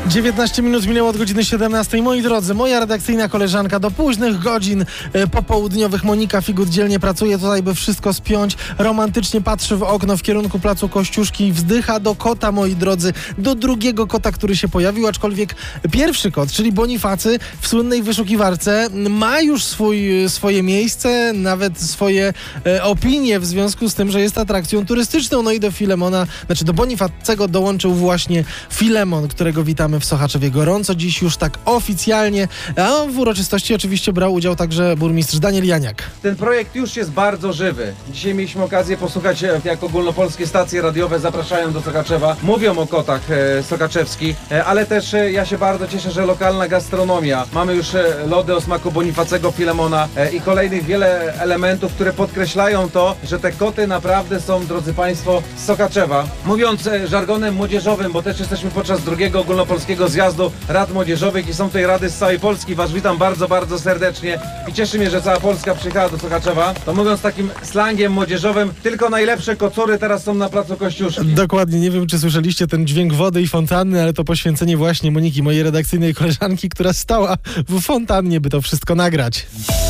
19 minut minęło od godziny 17. Moi drodzy, moja redakcyjna koleżanka do późnych godzin popołudniowych, Monika Figut, dzielnie pracuje tutaj, by wszystko spiąć. Romantycznie patrzy w okno w kierunku placu Kościuszki i wzdycha do kota, moi drodzy, do drugiego kota, który się pojawił, aczkolwiek pierwszy kot, czyli Bonifacy w słynnej wyszukiwarce, ma już swoje miejsce, nawet swoje opinie w związku z tym, że jest atrakcją turystyczną. No i do Filemona, do Bonifacego dołączył właśnie Filemon, którego witamy w Sochaczewie gorąco. Dziś już tak oficjalnie, a w uroczystości oczywiście brał udział także burmistrz Daniel Janiak. Ten projekt już jest bardzo żywy. Dzisiaj mieliśmy okazję posłuchać, jak ogólnopolskie stacje radiowe zapraszają do Sochaczewa. Mówią o kotach sokaczewskich, ale też ja się bardzo cieszę, że lokalna gastronomia. Mamy już lody o smaku Bonifacego, Filemona i kolejnych wiele elementów, które podkreślają to, że te koty naprawdę są, drodzy Państwo, z Sokaczewa. Mówiąc żargonem młodzieżowym, bo też jesteśmy podczas drugiego ogólnopolskiego zjazdu Rad Młodzieżowych i są tutaj rady z całej Polski. Was witam bardzo, bardzo serdecznie i cieszy mnie, że cała Polska przyjechała do Sokaczewa. To mówiąc takim slangiem młodzieżowym, tylko najlepsze kocory teraz są na placu Kościuszki. Dokładnie, nie wiem, czy słyszeliście ten dźwięk wody i fontanny, ale to poświęcenie właśnie Moniki, mojej redakcyjnej koleżanki, która stała w fontannie, by to wszystko nagrać.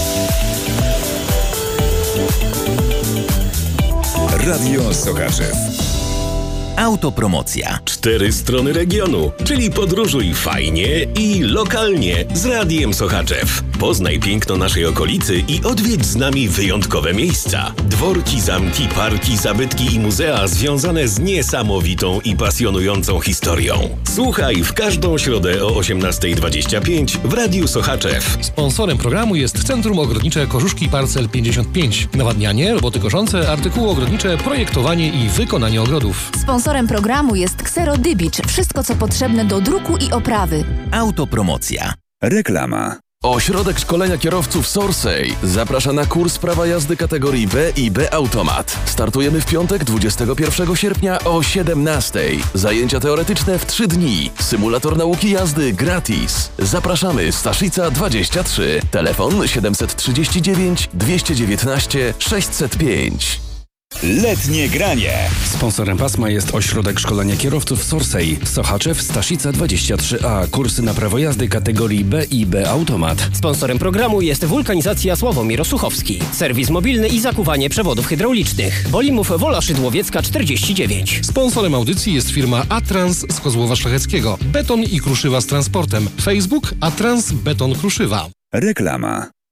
Radio Sokaczew. Autopromocja. 4 strony regionu, czyli podróżuj fajnie i lokalnie z Radiem Sochaczew. Poznaj piękno naszej okolicy i odwiedź z nami wyjątkowe miejsca. Dworki, zamki, parki, zabytki i muzea związane z niesamowitą i pasjonującą historią. Słuchaj w każdą środę o 18:25 w Radiu Sochaczew. Sponsorem programu jest Centrum Ogrodnicze Korzuszki Parcel 55. Nawadnianie, roboty koszące, artykuły ogrodnicze, projektowanie i wykonanie ogrodów. Sponsorem programu jest Xero Dybicz. Wszystko, co potrzebne do druku i oprawy. Autopromocja. Reklama. Ośrodek Szkolenia Kierowców Sorsej zaprasza na kurs prawa jazdy kategorii B i B Automat. Startujemy w piątek 21 sierpnia o 17:00. Zajęcia teoretyczne w 3 dni. Symulator nauki jazdy gratis. Zapraszamy, Staszica 23. Telefon 739 219 605. Letnie granie. Sponsorem pasma jest Ośrodek Szkolenia Kierowców Sorsej. Sochaczew, Staszica 23A. Kursy na prawo jazdy kategorii B i B Automat. Sponsorem programu jest Wulkanizacja Sławomir Suchowski. Serwis mobilny i zakuwanie przewodów hydraulicznych. Bolimów Wola Szydłowiecka 49. Sponsorem audycji jest firma Atrans z Kozłowa Szlacheckiego. Beton i kruszywa z transportem. Facebook Atrans Beton Kruszywa. Reklama.